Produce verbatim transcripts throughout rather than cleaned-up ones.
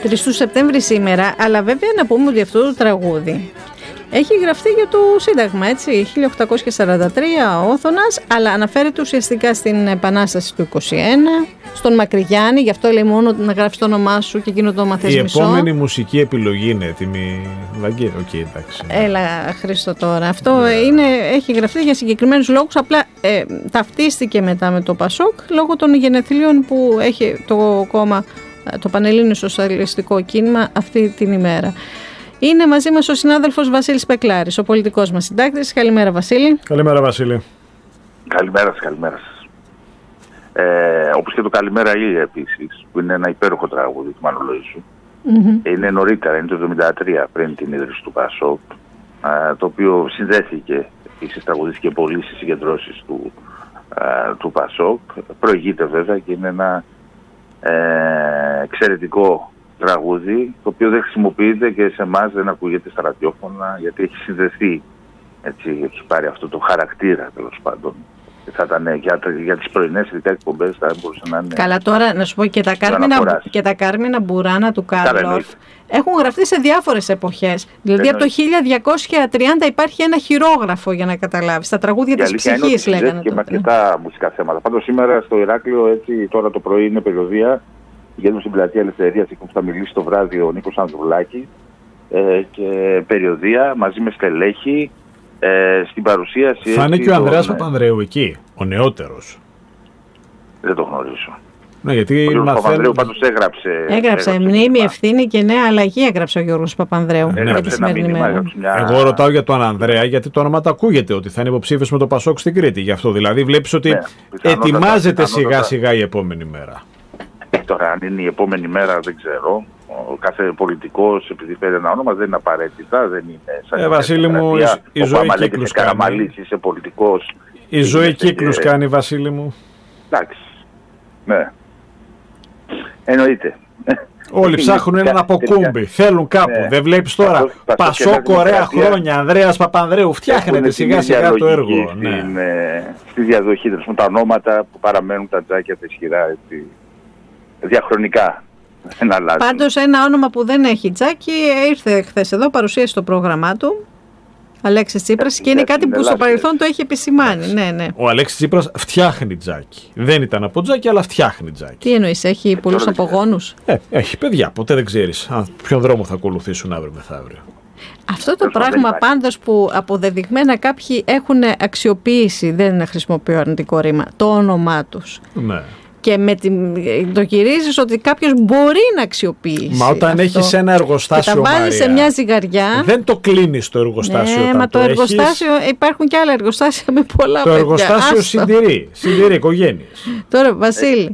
τρεις του Σεπτέμβρη σήμερα, αλλά βέβαια να πούμε ότι αυτό το τραγούδι έχει γραφτεί για το Σύνταγμα, έτσι, χίλια οκτακόσια σαράντα τρία ο Όθωνας, αλλά αναφέρεται ουσιαστικά στην Επανάσταση του είκοσι ένα, στον Μακρυγιάννη, γι' αυτό λέει μόνο να γράφει το όνομά σου και εκείνο το μαθες Η μισό. επόμενη μουσική επιλογή είναι έτοιμη, Βαγγέλη, οκ, okay, εντάξει. Έλα, Χρήστο, τώρα. Αυτό yeah. είναι, έχει γραφτεί για συγκεκριμένους λόγους, απλά ε, ταυτίστηκε μετά με το Πασόκ, λόγω των γενεθλίων που έχει το κόμμα, το Πανελλήνιο Σοσιαλιστικό Κίνημα αυτή την ημέρα. Είναι μαζί μας ο συνάδελφος Βασίλης Πεκλάρης, ο πολιτικός μας συντάκτης. Καλημέρα, Βασίλη. Καλημέρα, Βασίλη. Καλημέρα σας, καλημέρα σας. Ε, όπως και το Καλημέρα Ήλια επίσης, που είναι ένα υπέροχο τραγούδι του Μάνου Λοΐζου. Mm-hmm. Είναι νωρίτερα, είναι το εβδομήντα τρία πριν την ίδρυση του Πασόκ, το οποίο συνδέθηκε, επίσης τραγουδίστηκε πολύ στις συγκεντρώσεις του, α, του Πασόκ. Προηγείται βέβαια και είναι ένα ε, εξαιρετικό τραγούδι, το οποίο δεν χρησιμοποιείται και σε εμάς δεν ακούγεται στα ραδιόφωνα, γιατί έχει συνδεθεί, έτσι, έχει πάρει αυτό το χαρακτήρα, τέλος πάντων. Θα ήταν για, για τις πρωινές ειδικά εκπομπές, θα μπορούσε να είναι. Καλά, τώρα να σου πω και τα Κάρμινα, και τα Κάρμινα Μπουράνα του Κάρλοφ έχουν γραφτεί σε διάφορες εποχές. Δηλαδή από το χίλια διακόσια τριάντα υπάρχει ένα χειρόγραφο, για να καταλάβεις. Τα τραγούδια της ψυχής λέγανε. Και με αρκετά μουσικά θέματα. Πάντως σήμερα στο Ηράκλειο, έτσι, τώρα το πρωί είναι περιοδία. Πηγαίνουμε στην Πλατεία Ελευθερίας και που θα μιλήσει το βράδυ ο Νίκος Ανδρουλάκης ε, και περιοδία μαζί με στελέχη ε, στην παρουσίαση. Θα είναι και ο Ανδρέας τον... Παπανδρέου εκεί, ο νεότερος. Δεν το γνωρίζω. Ναι, γιατί ο μαθαίνω... Παπανδρέου πάντως έγραψε. Έγραψε μνήμη, ευθύνη και νέα αλλαγή, έγραψε ο Γιώργος Παπανδρέου. Ναι, για τη σημερινή μέρα. Μια... Εγώ ρωτάω για τον Ανδρέα, γιατί το όνομα το ακούγεται ότι θα είναι υποψήφιος με το Πασόκ στην Κρήτη. Γι' αυτό δηλαδή βλέπεις ότι ναι, ετοιμάζεται σιγά σιγά η επόμενη μέρα. Τώρα, αν είναι η επόμενη μέρα, δεν ξέρω. Ο κάθε πολιτικός, επειδή φέρει ένα όνομα, δεν είναι απαραίτητα. Δεν είναι σαν ε, Βασίλη μου, η, η ζωή κύκλους κάνει. Είσαι πολιτικός. Η ζωή κύκλους και... κάνει, Βασίλη μου. Εντάξει. Ναι. Εννοείται. Όλοι ψάχνουν έναν αποκούμπι. Θέλουν κάπου. Ναι. Δεν βλέπεις τώρα. Πασόκ, ωραία χρόνια. Ανδρέας Παπανδρέου. Φτιάχνεται σιγά σιγά το έργο. Στην, ναι. στη διαδοχή, δηλαδή, τα ονόματα που παραμένουν τα τζάκια τα ισχυρά, έτσι, διαχρονικά. Πάντως ένα όνομα που δεν έχει τζάκι ήρθε χθες εδώ, παρουσίασε το πρόγραμμά του, Αλέξης Τσίπρας, και είναι κάτι που στο παρελθόν το έχει επισημάνει. Ναι, ναι. Ο Αλέξης Τσίπρας φτιάχνει τζάκι. Δεν ήταν από τζάκι, αλλά φτιάχνει τζάκι. Τι εννοείς, έχει πολλούς απογόνους? Ε, έχει παιδιά, ποτέ δεν ξέρεις ποιον δρόμο θα ακολουθήσουν αύριο μεθαύριο. Αυτό το πράγμα πάντως που αποδεδειγμένα κάποιοι έχουν αξιοποιήσει, δεν χρησιμοποιώ αρνητικό ρήμα, το όνομά τους. Ναι. Και με την, το γυρίζεις ότι κάποιος μπορεί να αξιοποιήσει. Μα όταν αυτό, έχεις ένα εργοστάσιο, και τα βάζεις σε μια ζυγαριά. Δεν το κλείνεις το εργοστάσιο. Ναι, μα το, το εργοστάσιο, έχεις... υπάρχουν και άλλα εργοστάσια με πολλά το παιδιά. Το εργοστάσιο Άστο. συντηρεί, συντηρεί οικογένειες. Τώρα, Βασίλη,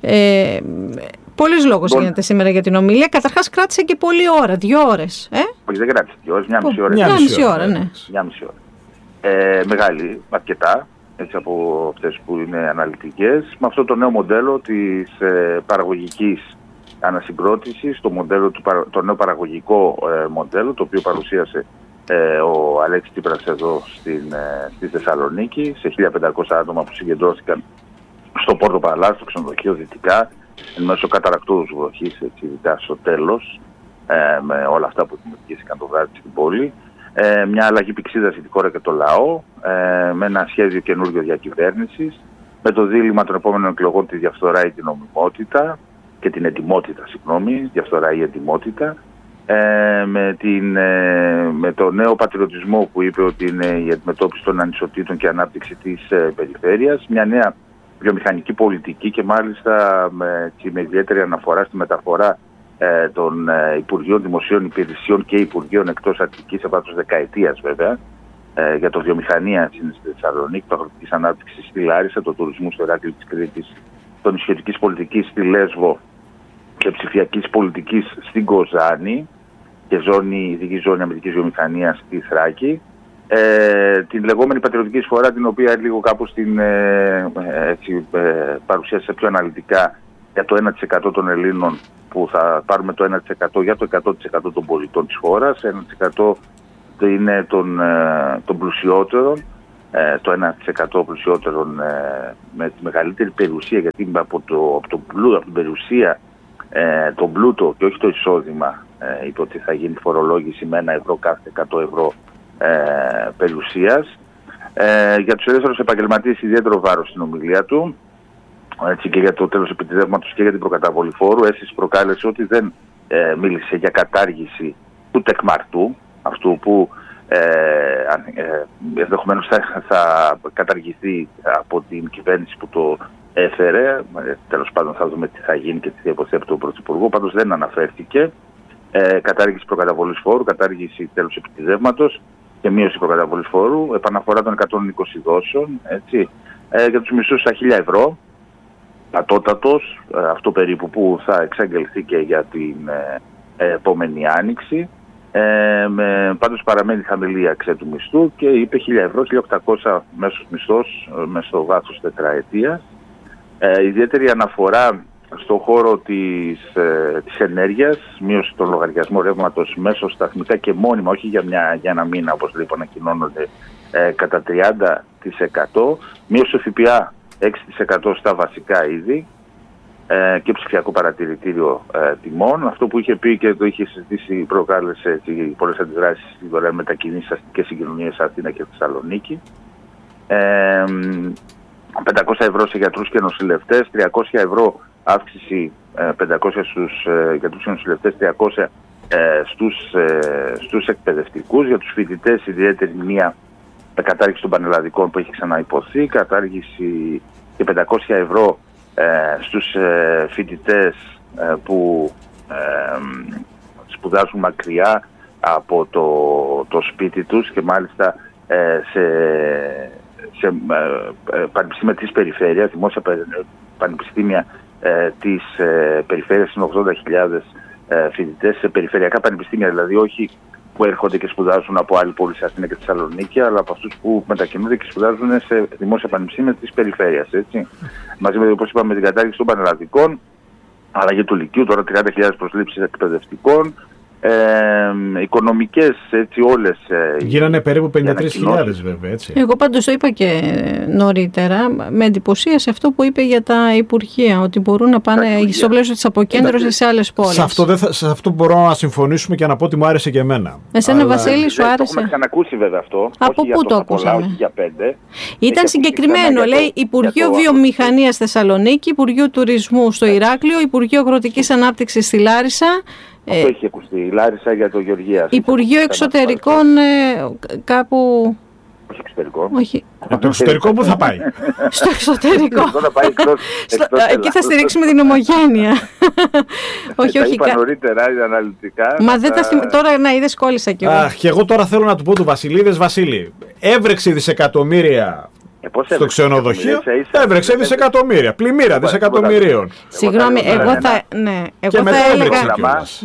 ε, πολλής λόγος γίνεται σήμερα για την ομιλία. Καταρχάς κράτησε και πολλή ώρα, δύο ώρες. Ε? Όχι, δεν κράτησε δύο ώρες, μια μισή ώρα. Μια μισή ώρα, ναι. Μια μισή ώρα. Ε, μεγάλη, αρκετά. Έτσι, από αυτές που είναι αναλυτικές, με αυτό το νέο μοντέλο της ε, παραγωγικής ανασυγκρότησης, το, μοντέλο του, το νέο παραγωγικό ε, μοντέλο, το οποίο παρουσίασε ε, ο Αλέξης Τσίπρας εδώ στην, ε, στη Θεσσαλονίκη, σε χίλια πεντακόσια άτομα που συγκεντρώθηκαν στο Πόρτο Παλάς, στο ξενοδοχείο δυτικά, εν μέσω καταρακτώδους βροχής, έτσι, ειδικά στο τέλος, ε, με όλα αυτά που δημιουργήθηκαν το βράδυ στην πόλη. Ε, μια αλλαγή πηξίδας για τη χώρα και το λαό, ε, με ένα σχέδιο καινούργιο διακυβέρνησης, με το δίλημμα των επόμενων εκλογών τη διαφθορά ή την νομιμότητα και την ετοιμότητα, συγγνώμη, διαφθορά ή ετοιμότητα, ε, με, την, ε, με το νέο πατριωτισμό που είπε ότι είναι η αντιμετώπιση των ανισοτήτων και ανάπτυξη της ε, περιφέρειας, μια νέα βιομηχανική πολιτική και μάλιστα με, με ιδιαίτερη αναφορά στη μεταφορά των ε, Υπουργείων Δημοσίων Υπηρεσιών και Υπουργείων εκτός Αττικής σε βάθος δεκαετίας βέβαια, ε, για το βιομηχανία στην Θεσσαλονίκη, το αγροτικής ανάπτυξης στη Λάρισα, το τουρισμού στο Ηράκλειο της Κρήτης, το νησιωτικής πολιτικής στη Λέσβο και ψηφιακής πολιτικής στην Κοζάνη και ζώνη, ειδική ζώνη αμυντικής βιομηχανίας στη Θράκη. Ε, την λεγόμενη πατριωτική εισφορά, την οποία λίγο κάπως την ε, έτσι, ε, παρουσίασε πιο αναλυτικά, για το ένα τοις εκατό των Ελλήνων, που θα πάρουμε το ένα τοις εκατό για το εκατό τοις εκατό των πολιτών της χώρας, ένα τοις εκατό είναι των, των πλουσιότερων, το ένα τοις εκατό πλουσιότερων με τη μεγαλύτερη περιουσία, γιατί από, το, από, το πλούτο, από την περιουσία ε, τον πλούτο και όχι το εισόδημα, ε, είπε ότι θα γίνει φορολόγηση με ένα ευρώ κάθε εκατό ευρώ ε, περιουσίας. Ε, για τους ελεύθερους επαγγελματίες ιδιαίτερο βάρος στην ομιλία του, έτσι, και για το τέλος επιτιδεύματος και για την προκαταβολή φόρου. Αίσθηση προκάλεσε ότι δεν ε, μίλησε για κατάργηση του τεκμαρτού, αυτού που ε, ε, ενδεχομένως θα, θα καταργηθεί από την κυβέρνηση που το έφερε. Ε, τέλος πάντων θα δούμε τι θα γίνει και τι θα υποθέτει το Πρωθυπουργό. Πάντως δεν αναφέρθηκε. Ε, κατάργηση προκαταβολής φόρου, κατάργηση τέλους επιτιδεύματος και μείωση προκαταβολής φόρου, επαναφορά των εκατόν είκοσι δόσεων, έτσι, ε, για τους μισθούς στα χίλια ευρώ, πατότατος, ε, αυτό περίπου που θα εξαγγελθεί και για την ε, επόμενη άνοιξη. Ε, με, πάντως παραμένει χαμηλή αξία του μισθού και είπε χίλια ευρώ, χίλια οκτακόσια μέσος μισθός ε, μέσα στο βάθος τετραετίας. Ε, ιδιαίτερη αναφορά στον χώρο της, ε, της ενέργειας, μείωση των λογαριασμών ρεύματος μέσω σταθμικά και μόνιμα, όχι για, μια, για ένα μήνα όπως λοιπόν ανακοινώνονται, ε, κατά τριάντα τοις εκατό, μείωση του ΦΠΑ έξι τοις εκατό στα βασικά είδη ε, και ψηφιακό παρατηρητήριο ε, τιμών. Αυτό που είχε πει και το είχε συζητήσει, προκάλεσε πολλές αντιδράσεις στις δωρεάν μετακινήσεις αστικές συγκοινωνίες Αθήνα και Θεσσαλονίκη. Ε, πεντακόσια ευρώ σε γιατρούς και νοσηλευτές, τριακόσια ευρώ αύξηση, ε, πεντακόσια στους ε, γιατρούς και νοσηλευτές, τριακόσια ε, στους, ε, στους εκπαιδευτικούς. Για τους φοιτητές ιδιαίτερη μία κατάργηση των πανελλαδικών που έχει ξαναϋποθεί, κατάργηση και πεντακόσια ευρώ ε, στους ε, φοιτητές ε, που ε, σπουδάζουν μακριά από το, το σπίτι τους και μάλιστα ε, σε, σε ε, πανεπιστήμια της περιφέρειας, δημόσια πανεπιστήμια ε, της ε, περιφέρειας είναι ογδόντα χιλιάδες ε, φοιτητές, σε περιφερειακά πανεπιστήμια δηλαδή, όχι που έρχονται και σπουδάζουν από άλλη πόλη σε Αθήνα και Θεσσαλονίκη, αλλά από αυτούς που μετακινούνται και σπουδάζουν σε δημόσια πανεπιστήμια της περιφέρειας. Έτσι. Μαζί με, όπως είπαμε, την κατάργηση των πανελλαδικών, αλλαγή του Λυκείου, τώρα τριάντα χιλιάδες προσλήψεις εκπαιδευτικών, ε, οικονομικές, έτσι, όλες. Ε, Γίνανε περίπου πενήντα τρεις χιλιάδες βέβαια, έτσι. Εγώ πάντως το είπα και νωρίτερα, με εντυπωσίασε αυτό που είπε για τα υπουργεία, ότι μπορούν να πάνε στο πλαίσιο της αποκέντρωσης σε άλλες πόλεις. Σε αυτό, δεν θα, σε αυτό μπορώ να συμφωνήσουμε και να πω ότι μου άρεσε και εμένα. Εσένα, αλλά... Βασίλη, σου άρεσε? Το έχουμε ξανακούσει βέβαια αυτό. Από πού το ακούσαμε? Όχι για πέντε. Ήταν συγκεκριμένο, λέει, το, Υπουργείο το... Βιομηχανίας Θεσσαλονίκη, Υπουργείο Τουρισμού στο Ηράκλειο, Υπουργείο Αγροτικής Ανάπτυξης στη Λάρισα. Αυτό έχει ακουστεί. Η Λάρισα για το Γεωργίας. Υπουργείο Εξωτερικών ε, κάπου... Όχι εξωτερικό. Όχι. Ε, το εξωτερικό πού θα πάει? Στο εξωτερικό. θα πάει εκτός, Στο, εκεί θα στηρίξουμε την ομογένεια. όχι, τα όχι. Είπα νωρίτερα, αναλυτικά. Μα δεν τα θυμάμαι. Τώρα να είδες, κόλλησα κι εγώ. Αχ, και εγώ τώρα θέλω να του πω του Βασιλίδες, Βασίλη, έβρεξε δισεκατομμύρια... Ε, στο ξενοδοχείο έβρεξε δισεκατομμύρια, πλημμύρα δισεκατομμυρίων. Συγγνώμη, εγώ θα, ναι, εγώ και θα έλεγα...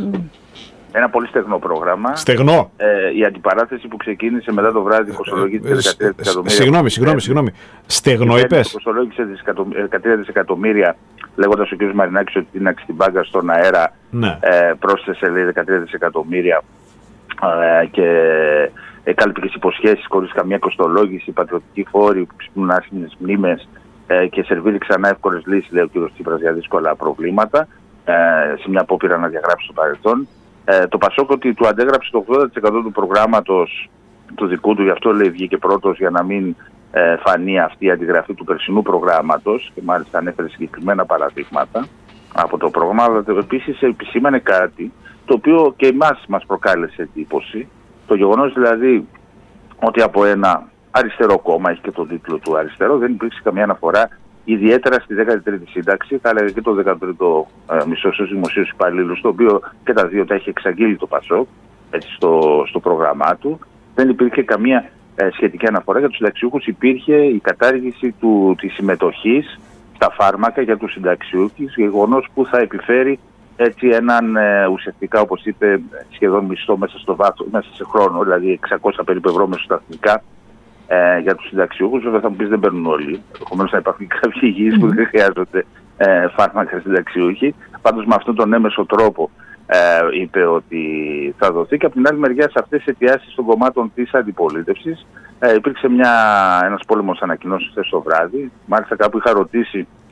Ένα πολύ στεγνό πρόγραμμα. Στεγνό. Ε, η αντιπαράθεση που ξεκίνησε μετά το βράδυ κοστολογήσε δεκατρία δισεκατομμύρια. Συγγνώμη, συγγνώμη, συγγνώμη. Στεγνό είπες? Κοστολόγησε δεκατρία δισεκατομμύρια, λέγοντας ο κ. Μαρινάκης ότι τίναξε την μπάγκα στον αέρα. Ναι. Ε, πρόσθεσε, λέει, δεκατρία δισεκατομμύρια ε, και έκαλυπε και υποσχέσεις χωρίς καμία κοστολόγηση, πατριωτικοί φόροι που ξυπνούν άσχημες μνήμες ε, και σερβίρει ξανά εύκολες λύσεις, λέει ο κ. Τσίπρας, για δύσκολα προβλήματα, ε, σε μια απόπειρα να διαγράψει το παρελθόν. Ε, το Πασόκ ότι του αντέγραψε το ογδόντα τοις εκατό του προγράμματος του δικού του, γι' αυτό, λέει, βγήκε πρώτος για να μην ε, φανεί αυτή η αντιγραφή του περσινού προγράμματος και μάλιστα ανέφερε συγκεκριμένα παραδείγματα από το πρόγραμμα. Αλλά επίσης επισήμανε κάτι το οποίο και εμάς μας προκάλεσε εντύπωση. Το γεγονός δηλαδή ότι από ένα αριστερό κόμμα, έχει και τον τίτλο του αριστερό, δεν υπήρξε καμία αναφορά ιδιαίτερα στη δέκατη τρίτη σύνταξη, θα έλεγα και το δέκατο τρίτο ε, μισθό στους δημοσίους υπαλλήλους, το οποίο και τα δύο τα έχει εξαγγείλει το Πασόκ, έτσι, στο, στο πρόγραμμά του. Δεν υπήρχε καμία ε, σχετική αναφορά. Για τους συνταξιούχους υπήρχε η κατάργηση του, της συμμετοχής στα φάρμακα για τους συνταξιούχους, γεγονός που θα επιφέρει, έτσι, έναν ε, ουσιαστικά, όπως είπε, σχεδόν μισθό μέσα, στο βάθος, μέσα σε χρόνο, δηλαδή εξακόσια περίπου ευρώ μεσοσταθμικά ε, για τους συνταξιούχους. Βέβαια θα μου πεις δεν παίρνουν όλοι, ενδεχομένως να υπάρχουν κάποιοι υγιείς που δεν χρειάζονται ε, φάρμακα συνταξιούχοι. Πάντως με αυτόν τον έμεσο τρόπο ε, είπε ότι θα δοθεί, και από την άλλη μεριά σε αυτές τις αιτιάσεις των κομμάτων της αντιπολίτευσης ε, υπήρξε μια, ένας πόλεμος ανακοινώσεων χθες το βράδυ. Μάλιστα κάπου είχα ρωτήσει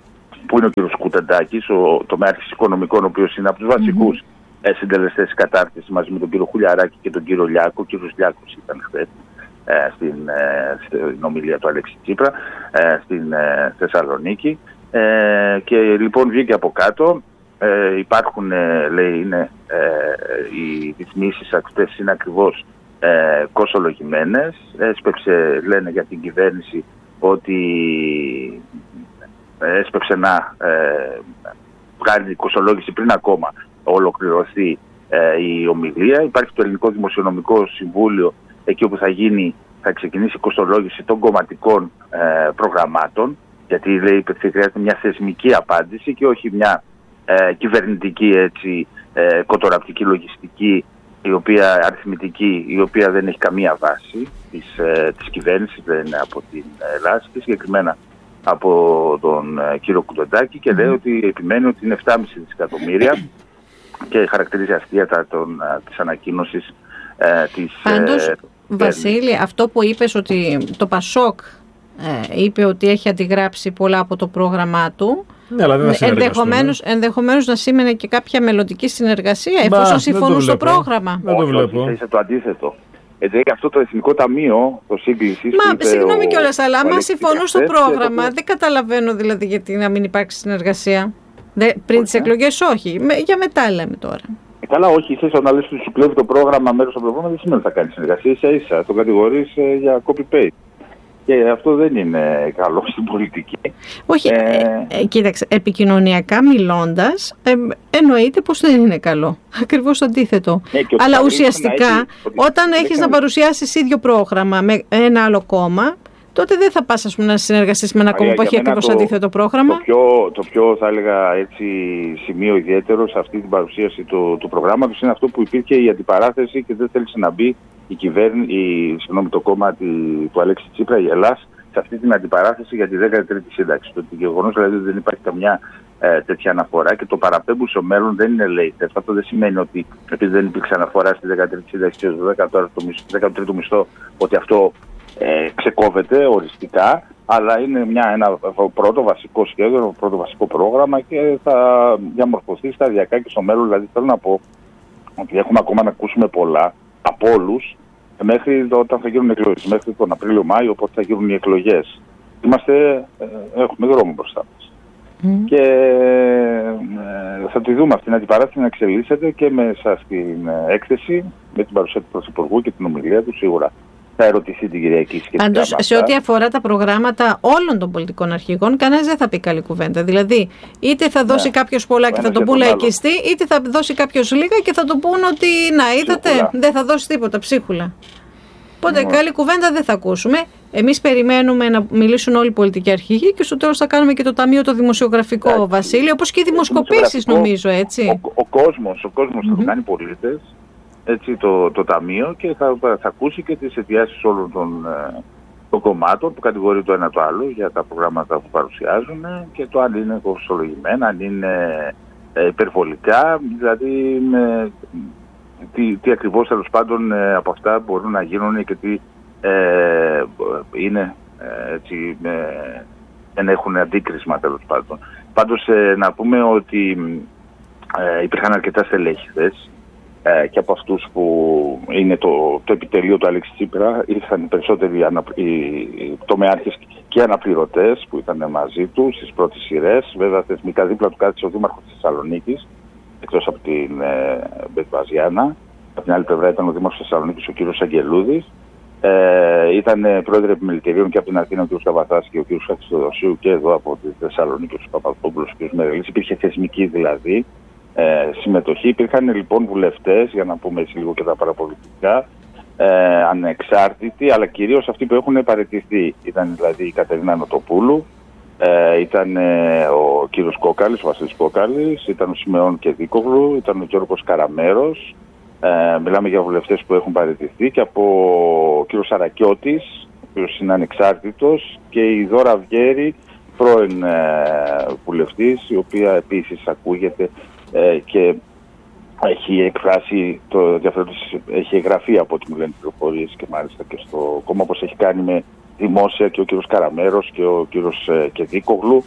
που είναι ο κ. Κουτεντάκης, ο τομέαρχης οικονομικών, ο οποίος είναι από τους βασικούς mm-hmm. συντελεστές της κατάρτισης, μαζί με τον κ. Χουλιαράκη και τον κ. Λιάκο. Ο κ. Λιάκος ήταν χθες ε, στην, ε, στην ομιλία του Αλέξη Τσίπρα ε, στην ε, Θεσσαλονίκη. Ε, και λοιπόν βγήκε από κάτω. Ε, υπάρχουν, ε, λέει, είναι, ε, οι ρυθμίσεις αυτές είναι ακριβώς ε, κοσολογημένες. Έσπεψε, λένε για την κυβέρνηση, ότι έσπεψε να ε, βγάλει κοσολόγηση πριν ακόμα ολοκληρωθεί ε, η ομιλία. Υπάρχει το Ελληνικό Δημοσιονομικό Συμβούλιο, εκεί όπου θα γίνει, θα ξεκινήσει η κοστολόγηση των κομματικών ε, προγραμμάτων, γιατί λέει ότι χρειάζεται μια θεσμική απάντηση και όχι μια ε, κυβερνητική, έτσι, ε, κοτοραπτική λογιστική, η οποία, αριθμητική, η οποία δεν έχει καμία βάση της, ε, της κυβέρνησης, δεν είναι από την Ελλάδα, και συγκεκριμένα από τον ε, κύριο Κουτεντάκη, και λέει ότι επιμένει ότι είναι επτά κόμμα πέντε δισεκατομμύρια και χαρακτηρίζει αστείατα τον, της ανακοίνωσης ε, της... Πάντως, ε, Βασίλη, αυτό που είπες ότι το Πασόκ ε, είπε ότι έχει αντιγράψει πολλά από το πρόγραμμά του, ναι, αλλά δεν θα ενδεχομένως, ενδεχομένως να σήμαινε και κάποια μελλοντική συνεργασία, εφόσον συμφωνούν στο πρόγραμμα. Δεν το βλέπω. Είναι το αντίθετο. Έτσι, αυτό το Εθνικό Ταμείο, το σύγκλησης... Μα, συγγνώμη κιόλας, αλλά άμα συμφωνούν στο πρόγραμμα, το... δεν καταλαβαίνω δηλαδή γιατί να μην υπάρξει συνεργασία. Δε, πριν τις εκλογές όχι, με, για μετά λέμε τώρα. Ε, καλά, όχι, η θέση να λες ότι σου κλέβει το πρόγραμμα μέρος από το πρόγραμμα, δεν σημαίνει ότι θα κάνει συνεργασία, ίσα ίσα, το κατηγορείς ε, για copy-paste. Και αυτό δεν είναι καλό στην πολιτική. Όχι, ε, ε, ε, κοίταξε, επικοινωνιακά μιλώντας, ε, εννοείται πως δεν είναι καλό. Ακριβώς το αντίθετο. Ε, αλλά ουσιαστικά, έχει, όταν έχεις να παρουσιάσεις ίδιο πρόγραμμα με ένα άλλο κόμμα, τότε δεν θα πας, ας πούμε, να συνεργαστείς με ένα κόμμα που έχει ακριβώς αντίθετο πρόγραμμα. Το πιο, το πιο, θα έλεγα έτσι, σημείο ιδιαίτερο σε αυτή την παρουσίαση του, του προγράμματος είναι αυτό που υπήρχε η αντιπαράθεση και δεν θέλησε να μπει η κυβέρνηση, η, συγγνώμη, το κόμμα τη, του Αλέξη Τσίπρα, η Ελλάς, σε αυτή την αντιπαράθεση για τη δέκατη τρίτη σύνταξη. Το γεγονός δηλαδή δεν υπάρχει καμιά ε, τέτοια αναφορά και το παραπέμπουν στο μέλλον δεν είναι λέει. Αυτό δεν σημαίνει ότι επειδή δεν υπήρξε αναφορά στη δέκατη τρίτη σύνταξη και στο δέκατο τρίτο μισθό, ότι αυτό ε, ξεκόβεται οριστικά, αλλά είναι μια, ένα πρώτο βασικό σχέδιο, ένα πρώτο βασικό πρόγραμμα και θα διαμορφωθεί σταδιακά και στο μέλλον. Δηλαδή θέλω να πω ότι έχουμε ακόμα να ακούσουμε πολλά από όλους μέχρι όταν θα γίνουν εκλογές, μέχρι τον Απρίλιο-Μάιο, οπότε θα γίνουν οι εκλογές. Είμαστε, ε, έχουμε δρόμο μπροστά μας. Mm. Και ε, θα τη δούμε αυτή την αντιπαράθεση να εξελίσσεται και μέσα στην ε, έκθεση, με την παρουσία του Πρωθυπουργού και την ομιλία του, σίγουρα θα ερωτηθεί την Κυριακή σχετικά. Πάντως, σε ό,τι αφορά τα προγράμματα όλων των πολιτικών αρχηγών, κανένας δεν θα πει καλή κουβέντα. Δηλαδή, είτε θα δώσει ναι. κάποιος πολλά και θα τον πούν λαϊκιστή, είτε θα δώσει κάποιος λίγα και θα τον πούν ότι να είδατε, ψίχουλα. Δεν θα δώσει τίποτα, ψίχουλα. Οπότε ναι. καλή κουβέντα δεν θα ακούσουμε. Εμείς περιμένουμε να μιλήσουν όλοι οι πολιτικοί αρχηγοί και στο τέλος θα κάνουμε και το Ταμείο το Δημοσιογραφικό, yeah. Βασίλη, όπως και οι δημοσκοπήσεις, νομίζω, έτσι. Ο, ο κόσμος, ο κόσμος mm-hmm. θα το κάνει πολίτες. Έτσι, το, το Ταμείο και θα, θα ακούσει και τις αιτιάσεις όλων των, των κομμάτων που κατηγορεί το ένα το άλλο για τα προγράμματα που παρουσιάζουν και το αν είναι κοστολογημένα, αν είναι ε, υπερβολικά, δηλαδή με, τι, τι ακριβώς τέλος πάντων ε, από αυτά μπορούν να γίνουν και τι ε, είναι ε, έτσι, ε, δεν έχουν αντίκρισμα τέλος πάντων. Πάντως ε, να πούμε ότι ε, υπήρχαν αρκετά στελέχηδες και από αυτούς που είναι το, το επιτελείο του Αλέξη Τσίπρα ήρθαν οι περισσότεροι ανα, οι, οι τομεάρχες και αναπληρωτές που ήταν μαζί του στις πρώτες σειρές. Βέβαια θεσμικά δίπλα του κάθισε ο Δήμαρχος της Θεσσαλονίκης, εκτός από την ε, Μπετβαζιάννα. Από την άλλη πλευρά ήταν ο Δήμαρχος της Θεσσαλονίκης, ο κ. Αγγελούδης. Ε, ήταν πρόεδροι επιμελητηρίων και από την Αθήνα ο κ. Καβαθάς και ο κ. Χατζηδοσίου και εδώ από τη Θεσσαλονίκη ο κ. Παπαδόπουλος, ο κ. Μερελής. Υπήρχε θεσμική δηλαδή Ε, συμμετοχή. Υπήρχαν λοιπόν βουλευτές, για να πούμε έτσι λίγο και τα παραπολιτικά, ε, ανεξάρτητοι, αλλά κυρίως αυτοί που έχουν παραιτηθεί. Ήταν δηλαδή η Κατερίνα Νοτοπούλου, ε, ήταν ε, ο κύριος Κόκαλης, ο Βασίλης Κόκαλης, ήταν ο Σιμεών και Δίκογλου, ήταν ο Γιώργος Καραμέρος. Ε, μιλάμε για βουλευτές που έχουν παραιτηθεί και από ο κύριος Σαρακιώτης, ο οποίος είναι ανεξάρτητος, και η Δώρα Αυγέρη, πρώην ε, βουλευτής, η οποία επίσης ακούγεται και έχει εκφράσει το ενδιαφέρον της, έχει εγγραφεί από ό,τι μου λένε πληροφορίες και μάλιστα και στο κόμμα, όπως έχει κάνει με δημόσια και ο κύριος Καραμέρος και ο κύριος Κεδίκογλου.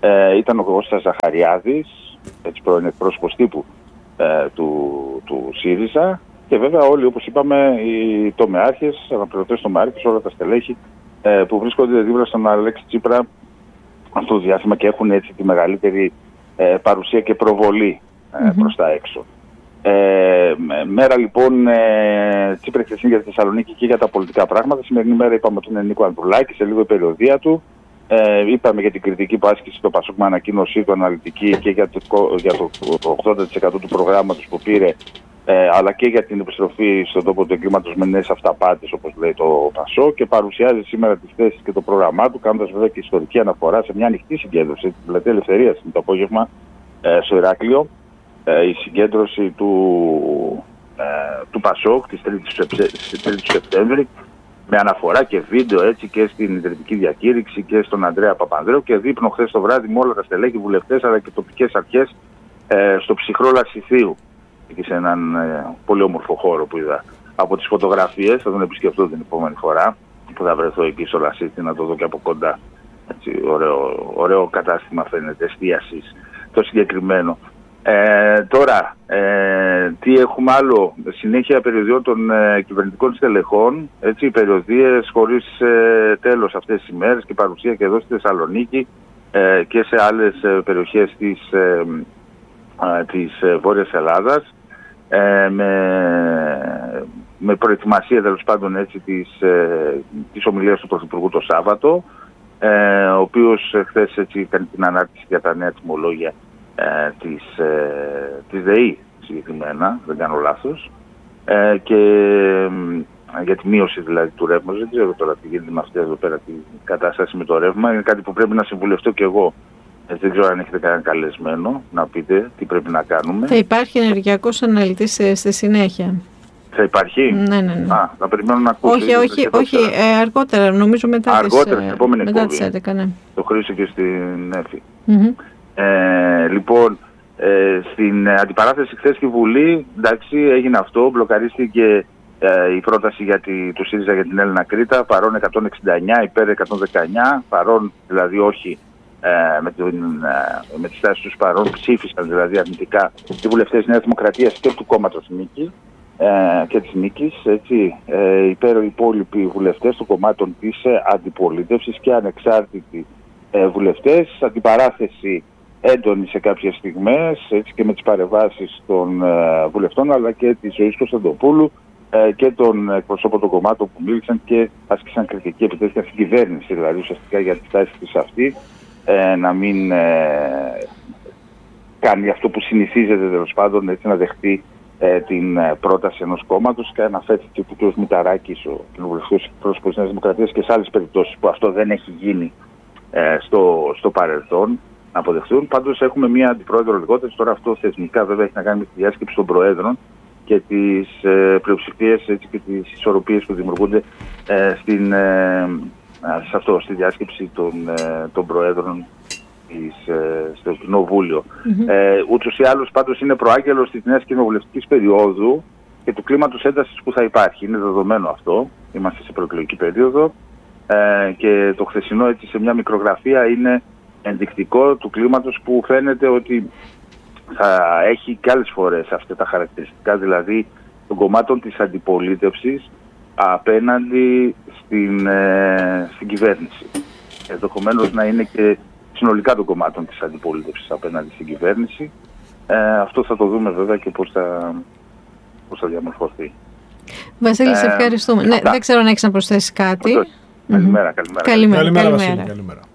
ε, ήταν ο Κώστας Ζαχαριάδης, έτσι πρώην εκπρόσωπος τύπου ε, του, του ΣΥΡΙΖΑ, και βέβαια όλοι, όπως είπαμε, οι τομεάρχες, αναπληρωτές τομεάρχες, όλα τα στελέχη ε, που βρίσκονται δίπλα στον Αλέξη Τσίπρα αυτό το διάστημα και έχουν έτσι τη μεγαλύτερη ε, παρουσία και προβολή ε, mm-hmm. προς τα έξω. Ε, μέρα λοιπόν ε, Τσίπρα χθεσινή για τη Θεσσαλονίκη και για τα πολιτικά πράγματα. Σημερινή μέρα είπαμε ότι είναι Νίκο Ανδρουλάκη, σε λίγο η περιοδία του. Ε, είπαμε για την κριτική που άσκησε το Πασόκ με ανακοίνωσή του αναλυτική και για το, για το, το ογδόντα τοις εκατό του προγράμματος που πήρε, ε, αλλά και για την επιστροφή στον τόπο του εγκλήματος με νέες αυταπάτες, όπως λέει το Πασόκ, και παρουσιάζει σήμερα τις θέσεις και το πρόγραμμά του, κάνοντας βέβαια και ιστορική αναφορά σε μια ανοιχτή συγκέντρωση, την Πλατεία Ελευθερίας, το απόγευμα ε, στο Ηράκλειο. Ε, η συγκέντρωση του, ε, του Πασόκ της τρίτης του Σεπτέμβρη, με αναφορά και βίντεο έτσι και στην ιδρυτική διακήρυξη και στον Ανδρέα Παπανδρέου, και δείπνο χθες το βράδυ με όλα τα στελέχη, βουλευτές αλλά και τοπικές αρχές ε, στο ψυχρό Λαξιθίου, και σε έναν ε, πολύ όμορφο χώρο που είδα από τις φωτογραφίες. Θα τον επισκεφτώ την επόμενη φορά που θα βρεθώ εκεί στο Λασίτη να το δω και από κοντά. Έτσι, ωραίο, ωραίο κατάστημα φαίνεται εστίασης το συγκεκριμένο. Ε, τώρα, ε, τι έχουμε άλλο? Συνέχεια περιοδιών των ε, κυβερνητικών στελεχών, έτσι, περιοδίες χωρίς ε, τέλος αυτές τις ημέρες, και παρουσία και εδώ στη Θεσσαλονίκη ε, και σε άλλες ε, περιοχές της, ε, ε, της ε, Βόρειας Ελλάδας, ε, με, με προετοιμασία τέλος πάντων έτσι, της, ε, της ομιλίας του Πρωθυπουργού το Σάββατο, ε, ο οποίος ε, χθες έτσι, έκανε την ανάρτηση για τα νέα τιμολόγια Ε, της, ε, της ΔΕΗ συγκεκριμένα, δεν κάνω λάθος, ε, και ε, για τη μείωση δηλαδή του ρεύματος. Δεν ξέρω τώρα τι γίνεται με αυτή εδώ πέρα την κατάσταση με το ρεύμα. Είναι κάτι που πρέπει να συμβουλευτώ και εγώ. Ε, δεν ξέρω αν έχετε κανένα καλεσμένο να πείτε τι πρέπει να κάνουμε. Θα υπάρχει ενεργειακός αναλυτής ε, στη συνέχεια. Θα υπάρχει? Ναι, ναι, ναι. Α, θα περιμένω να ακούσω. Όχι, όχι, όχι ε, αργότερα, νομίζω μετά αργότερα, τις, στην επόμενη μετά τις έντεκα, ναι. Το Χρήστο και στην Έφη. Mm-hmm. Ε, λοιπόν, ε, στην αντιπαράθεση χθες στη Βουλή, εντάξει, έγινε αυτό, μπλοκαρίστηκε ε, η πρόταση για τη, του ΣΥΡΙΖΑ για την Έλληνα Κρήτα, παρόν εκατόν εξήντα εννιά, υπέρ εκατόν δεκαεννιά, παρόν δηλαδή όχι ε, με, την, ε, με τις τάσεις τους παρόν, ψήφισαν δηλαδή αρνητικά οι βουλευτές Νέας Δημοκρατίας και του κόμματος Νίκη ε, και της Νίκης, έτσι, ε, υπέρ οι υπόλοιποι βουλευτές των κομμάτων της ε, αντιπολίτευσης και ανεξάρτητοι ε, βουλευτές. Αντιπαράθεση έντονη σε κάποιες στιγμές, έτσι, και με τις παρεμβάσεις των ε, βουλευτών, αλλά και της Ζωής Κωνσταντοπούλου ε, και των εκπροσώπων των κομμάτων που μίλησαν και άσκησαν κριτική επιτέθηκαν στην κυβέρνηση, δηλαδή ουσιαστικά για τη στάση της αυτή, ε, να μην ε, κάνει αυτό που συνηθίζεται τέλος πάντων, έτσι, να δεχτεί ε, την ε, πρόταση ενός κόμματος, και αναφέρθηκε ο κ. Μηταράκης, ο κοινοβουλευτικός εκπρόσωπος της Νέας Δημοκρατίας, και σε άλλες περιπτώσεις που αυτό δεν έχει γίνει ε, στο, στο παρελθόν, να αποδεχθούν. Πάντως έχουμε μία αντιπρόεδρο λιγότερη. Τώρα αυτό θεσμικά βέβαια έχει να κάνει με τη διάσκεψη των προέδρων και τις ε, πλειοψηφίες και τις ισορροπίες που δημιουργούνται ε, στην, ε, σε αυτό, στη διάσκεψη των, ε, των προέδρων της, ε, στο Κοινοβούλιο. Mm-hmm. Ε, ούτως ή άλλως πάντως είναι προάγγελος της νέας κοινοβουλευτικής περίοδου και του κλίματος έντασης που θα υπάρχει. Είναι δεδομένο αυτό. Είμαστε σε προεκλογική περίοδο ε, και το χθεσινό έτσι σε μια μικρογραφία είναι ενδεικτικό του κλίματος που φαίνεται ότι θα έχει και άλλες φορές αυτά τα χαρακτηριστικά, δηλαδή των κομμάτων της αντιπολίτευσης απέναντι στην, ε, στην κυβέρνηση. Ενδεχομένως να είναι και συνολικά των κομμάτων της αντιπολίτευσης απέναντι στην κυβέρνηση. Ε, αυτό θα το δούμε βέβαια και πώς θα, πώς θα διαμορφωθεί. Βασίλη, σε ευχαριστούμε. Ε, ναι, δεν ξέρω αν έχεις να προσθέσεις κάτι. Καλημέρα, καλημέρα. Καλημέρα, καλημέρα, καλημέρα. Βασίλη, καλημέρα.